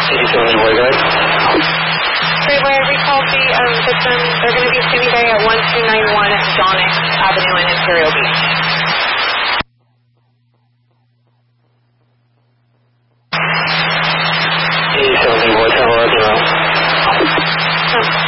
Freeway, go ahead. Freeway, we called the victim. They're going to be standing by at 1291 Johnick Avenue in Imperial Beach. Hey, 17, what's up,